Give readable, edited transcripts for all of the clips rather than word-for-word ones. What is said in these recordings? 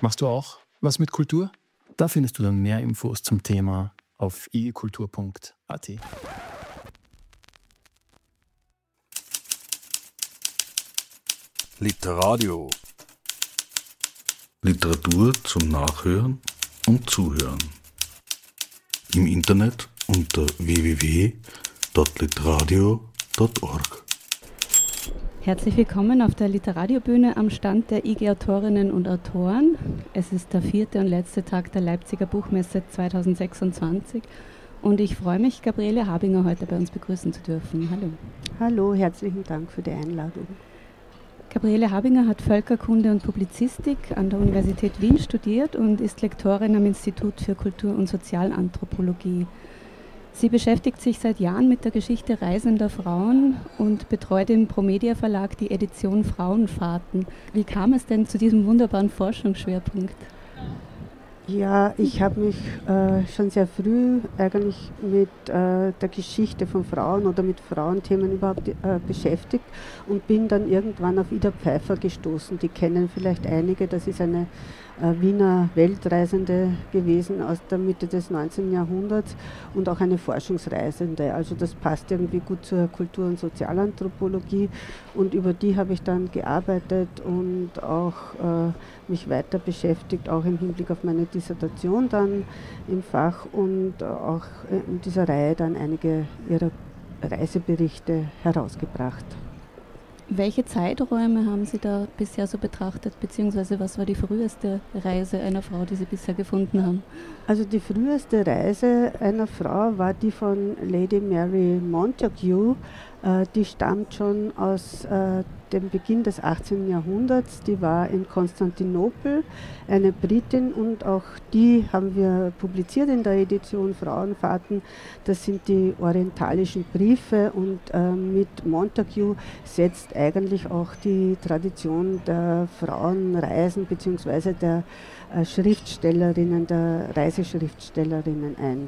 Machst du auch was mit Kultur? Da findest du dann mehr Infos zum Thema auf igikultur.at. Literadio. Literatur zum Nachhören und Zuhören. Im Internet unter www.literadio.org. Herzlich willkommen auf der Literariobühne am Stand der IG Autorinnen und Autoren. Es ist der 4. und letzte Tag der Leipziger Buchmesse 2026 und ich freue mich, Gabriele Habinger heute bei uns begrüßen zu dürfen. Hallo. Hallo, herzlichen Dank für die Einladung. Gabriele Habinger hat Völkerkunde und Publizistik an der Universität Wien studiert und ist Lektorin am Institut für Kultur- und Sozialanthropologie. Sie beschäftigt sich seit Jahren mit der Geschichte reisender Frauen und betreut im Promedia Verlag die Edition Frauenfahrten. Wie kam es denn zu diesem wunderbaren Forschungsschwerpunkt? Ja, ich habe mich schon sehr früh eigentlich mit der Geschichte von Frauen oder mit Frauenthemen überhaupt beschäftigt und bin dann irgendwann auf Ida Pfeiffer gestoßen. Die kennen vielleicht einige, das ist eine Wiener Weltreisende gewesen aus der Mitte des 19. Jahrhunderts und auch eine Forschungsreisende. Also das passt irgendwie gut zur Kultur- und Sozialanthropologie und über die habe ich dann gearbeitet und auch mich weiter beschäftigt, auch im Hinblick auf meine Dissertation dann im Fach und auch in dieser Reihe dann einige ihrer Reiseberichte herausgebracht. Welche Zeiträume haben Sie da bisher so betrachtet, beziehungsweise was war die früheste Reise einer Frau, die Sie bisher gefunden haben? Also die früheste Reise einer Frau war die von Lady Mary Montagu. Die stammt schon aus dem Beginn des 18. Jahrhunderts. Die war in Konstantinopel, eine Britin, und auch die haben wir publiziert in der Edition Frauenfahrten. Das sind die orientalischen Briefe und mit Montagu setzt eigentlich auch die Tradition der Frauenreisen bzw. der Schriftstellerinnen, der Reiseschriftstellerinnen ein.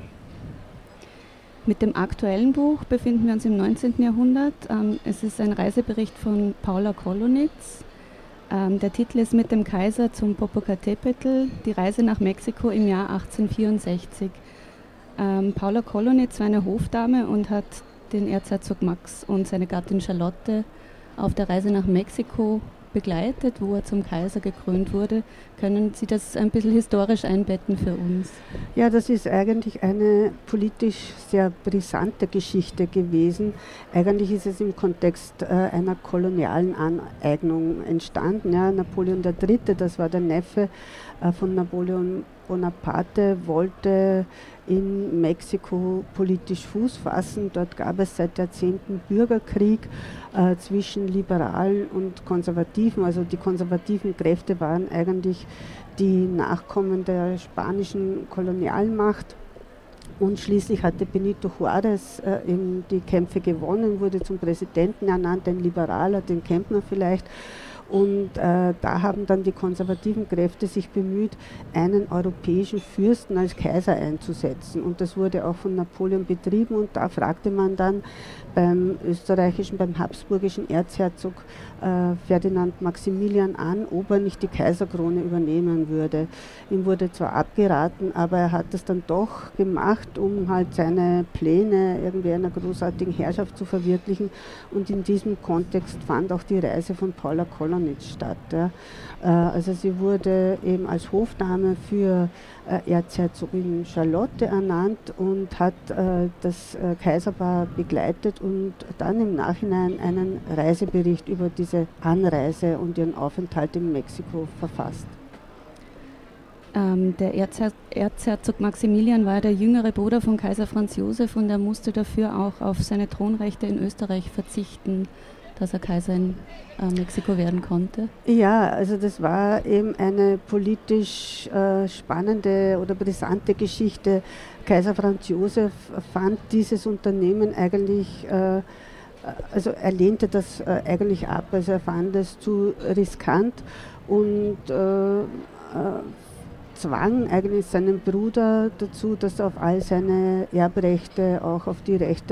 Mit dem aktuellen Buch befinden wir uns im 19. Jahrhundert. Es ist ein Reisebericht von Paula Kolonitz. Der Titel ist Mit dem Kaiser zum Popocatépetl, die Reise nach Mexiko im Jahr 1864. Paula Kolonitz war eine Hofdame und hat den Erzherzog Max und seine Gattin Charlotte auf der Reise nach Mexiko begleitet, wo er zum Kaiser gekrönt wurde. Können Sie das ein bisschen historisch einbetten für uns? Ja, das ist eigentlich eine politisch sehr brisante Geschichte gewesen. Eigentlich ist es im Kontext einer kolonialen Aneignung entstanden. Ja, Napoleon III., das war der Neffe von Napoleon Bonaparte, wollte in Mexiko politisch Fuß fassen. Dort gab es seit Jahrzehnten Bürgerkrieg zwischen Liberalen und Konservativen. Also die konservativen Kräfte waren eigentlich die Nachkommen der spanischen Kolonialmacht. Und schließlich hatte Benito Juárez die Kämpfe gewonnen, wurde zum Präsidenten ernannt, ein Liberaler, den kennt man vielleicht. Und da haben dann die konservativen Kräfte sich bemüht, einen europäischen Fürsten als Kaiser einzusetzen. Und das wurde auch von Napoleon betrieben. Und da fragte man dann beim habsburgischen Erzherzog Ferdinand Maximilian an, ob er nicht die Kaiserkrone übernehmen würde. Ihm wurde zwar abgeraten, aber er hat es dann doch gemacht, um halt seine Pläne irgendwie einer großartigen Herrschaft zu verwirklichen. Und in diesem Kontext fand auch die Reise von Paula Kolonitz statt. Ja. Also sie wurde eben als Hofdame für Erzherzogin Charlotte ernannt und hat das Kaiserpaar begleitet und dann im Nachhinein einen Reisebericht über diese Anreise und ihren Aufenthalt in Mexiko verfasst. Der Erzherzog Maximilian war der jüngere Bruder von Kaiser Franz Josef und er musste dafür auch auf seine Thronrechte in Österreich verzichten, dass er Kaiser in Mexiko werden konnte. Ja, also das war eben eine politisch spannende oder brisante Geschichte. Kaiser Franz Josef fand dieses Unternehmen eigentlich, also er lehnte das eigentlich ab, also er fand es zu riskant und zwang eigentlich seinen Bruder dazu, dass er auf all seine Erbrechte, auch auf die Rechte